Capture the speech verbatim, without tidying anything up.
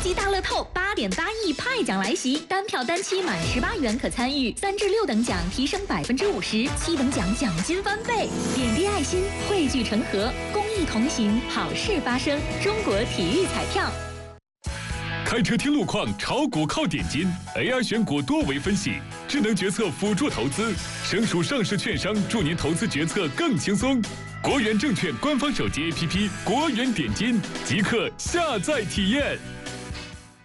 级大乐透八点八亿派奖来袭，单票单期满十八元可参与，三至六等奖提升百分之五十，七等奖奖金翻倍。点滴爱心，汇聚成河，公益同行，好事发生。中国体育彩票。 开车听路况，炒股靠点金 ，A I 选股多维分析，智能决策辅助投资，省属上市券商助您投资决策更轻松。国元证券官方手机 A P P 国元点金，即刻下载体验。